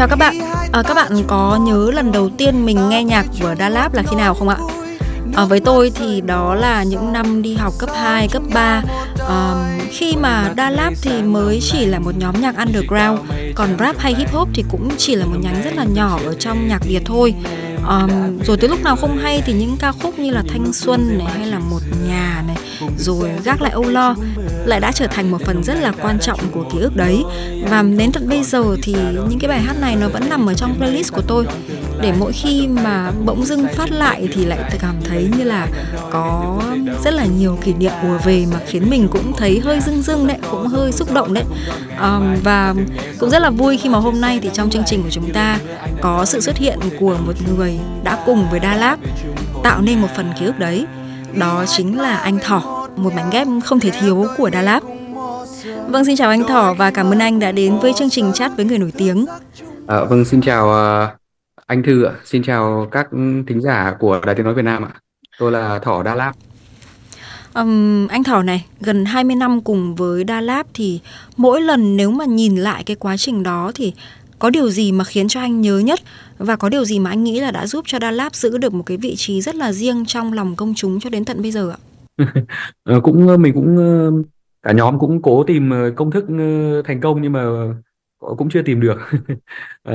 Chào các bạn. Các bạn có nhớ lần đầu tiên mình nghe nhạc của Da Lab là khi nào không ạ? Với tôi thì đó là những năm đi học cấp 2, cấp 3. Khi mà Da Lab thì mới chỉ là một nhóm nhạc underground, còn rap hay hip hop thì cũng chỉ là một nhánh rất là nhỏ ở trong nhạc Việt thôi. Rồi tới lúc nào không hay thì những ca khúc như là Thanh Xuân này, hay là Một Nhà này, rồi Gác Lại Âu Lo lại đã trở thành một phần rất là quan trọng của ký ức đấy. Và đến tận bây giờ thì những cái bài hát này nó vẫn nằm ở trong playlist của tôi, để mỗi khi mà bỗng dưng phát lại thì lại cảm thấy như là có rất là nhiều kỷ niệm ùa về, mà khiến mình cũng thấy hơi rưng rưng đấy, cũng hơi xúc động đấy. Và cũng rất là vui khi mà hôm nay thì trong chương trình của chúng ta có sự xuất hiện của một người đã cùng với Da Lab tạo nên một phần ký ức đấy. Đó chính là anh Thỏ, một mảnh ghép không thể thiếu của Da Lab. Vâng, xin chào anh Thỏ và cảm ơn anh đã đến với chương trình Chat với người nổi tiếng. Vâng, xin chào anh Thư ạ. Xin chào các thính giả của Đài Tiếng Nói Việt Nam ạ. Tôi là Thỏ Da Lab. Anh Thỏ này, gần 20 năm cùng với Da Lab thì mỗi lần nếu mà nhìn lại cái quá trình đó thì có điều gì mà khiến cho anh nhớ nhất? Và có điều gì mà anh nghĩ là đã giúp cho Da Lab giữ được một cái vị trí rất là riêng trong lòng công chúng cho đến tận bây giờ ạ? Mình cũng cả nhóm cũng cố tìm công thức thành công, nhưng mà cũng chưa tìm được. Ờ,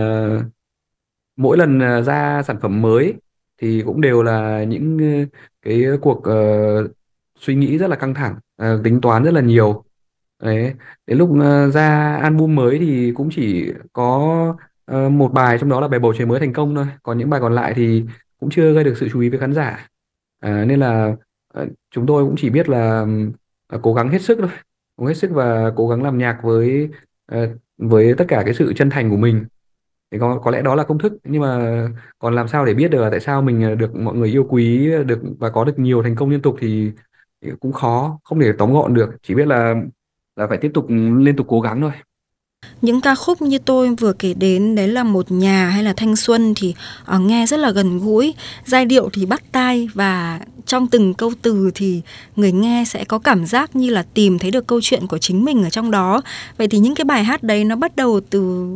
Mỗi lần ra sản phẩm mới thì cũng đều là những cái cuộc suy nghĩ rất là căng thẳng, tính toán rất là nhiều. Đấy, đến lúc ra album mới thì cũng chỉ có một bài trong đó là bài Bầu Trời Mới thành công thôi, còn những bài còn lại thì cũng chưa gây được sự chú ý với khán giả. Nên là chúng tôi cũng chỉ biết là cố gắng hết sức thôi, cố hết sức và cố gắng làm nhạc với tất cả cái sự chân thành của mình. Thì có lẽ đó là công thức, nhưng mà còn làm sao để biết được là tại sao mình được mọi người yêu quý được và có được nhiều thành công liên tục thì cũng khó, không thể tóm gọn được, chỉ biết là phải tiếp tục liên tục cố gắng thôi. Những ca khúc như tôi vừa kể đến, đấy là Một Nhà hay là Thanh Xuân, thì nghe rất là gần gũi, giai điệu thì bắt tai, và trong từng câu từ thì người nghe sẽ có cảm giác như là tìm thấy được câu chuyện của chính mình ở trong đó. Vậy thì những cái bài hát đấy nó bắt đầu từ